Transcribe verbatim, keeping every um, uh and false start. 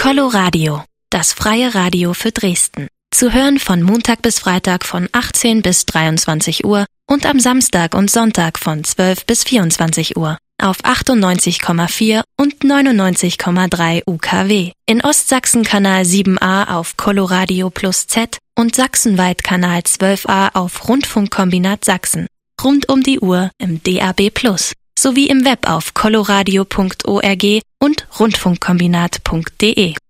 Coloradio, das freie Radio für Dresden. Zu hören von Montag bis Freitag von achtzehn bis dreiundzwanzig Uhr und am Samstag und Sonntag von zwölf bis vierundzwanzig Uhr auf achtundneunzig Komma vier und neunundneunzig Komma drei U K W. In Ostsachsen Kanal sieben a auf Coloradio Plus Z und sachsenweit Kanal zwölf a auf Rundfunkkombinat Sachsen. Rund um die Uhr im D A B Plus sowie im Web auf coloradio punkt org und rundfunkkombinat punkt de.